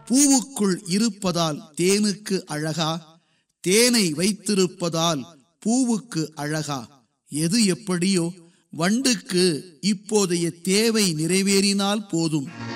பூவுக்குள் இருப்பதால் தேனுக்கு அழகா, தேனை வைத்திருப்பதால் பூவுக்கு அழகா? எது எப்படியோ வண்டுக்கு இப்போதைய தேவை நிறைவேறினால் போதும்.